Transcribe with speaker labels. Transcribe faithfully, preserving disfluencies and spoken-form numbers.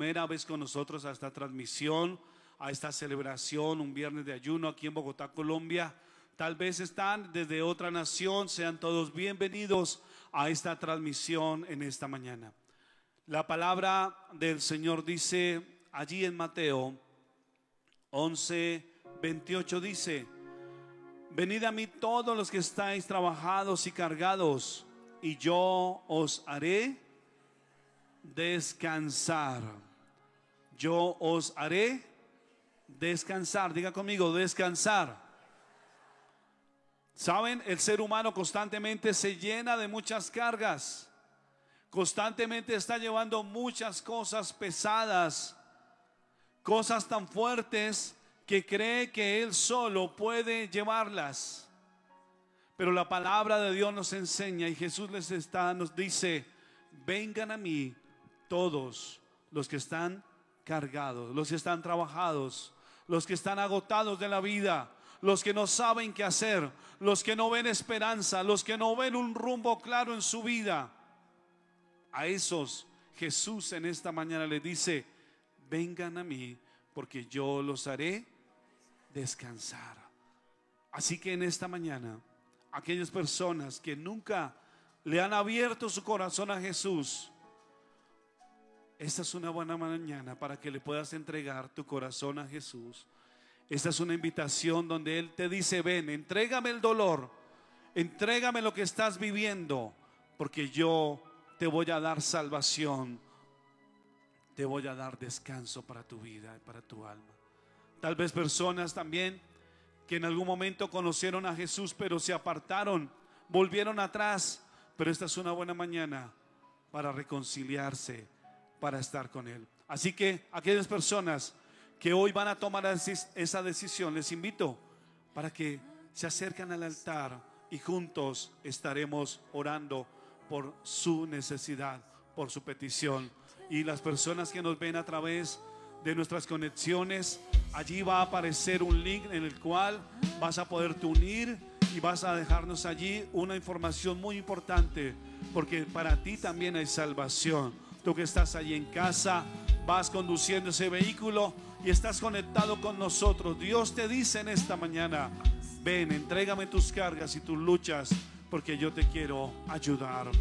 Speaker 1: primera vez con nosotros a esta transmisión, a esta celebración, un viernes de ayuno aquí en Bogotá, Colombia. Tal vez están desde otra nación, sean todos bienvenidos a esta transmisión en esta mañana. La palabra del Señor dice allí en Mateo once, veintiocho, dice: venid a mí todos los que estáis trabajados y cargados, y yo os haré descansar. Yo os haré descansar. Diga conmigo, descansar. Saben, el ser humano constantemente se llena de muchas cargas, constantemente está llevando muchas cosas pesadas, cosas tan fuertes que cree que él solo puede llevarlas. Pero la palabra de Dios nos enseña, y Jesús les está, nos dice: vengan a mí todos los que están cargados, los que están trabajados, los que están agotados de la vida, los que no saben qué hacer, los que no ven esperanza, los que no ven un rumbo claro en su vida. A esos Jesús en esta mañana les dice: vengan a mí, porque yo los haré descansar. Así que en esta mañana, aquellas personas que nunca le han abierto su corazón a Jesús, esta es una buena mañana para que le puedas entregar tu corazón a Jesús. Esta es una invitación donde Él te dice: ven, entrégame el dolor, entrégame lo que estás viviendo, porque yo te voy a dar salvación, te voy a dar descanso para tu vida y para tu alma. Tal vez personas también que en algún momento conocieron a Jesús, pero se apartaron, volvieron atrás. Pero esta es una buena mañana para reconciliarse, para estar con Él. Así que aquellas personas que hoy van a tomar esa decisión, les invito para que se acerquen al altar y juntos estaremos orando por su necesidad, por su petición. Y las personas que nos ven a través de nuestras conexiones, allí va a aparecer un link en el cual vas a poderte unir y vas a dejarnos allí una información muy importante, porque para ti también hay salvación. Tú que estás allí en casa, vas conduciendo ese vehículo y estás conectado con nosotros, Dios te dice en esta mañana: ven, entrégame tus cargas y tus luchas, porque yo te quiero ayudar.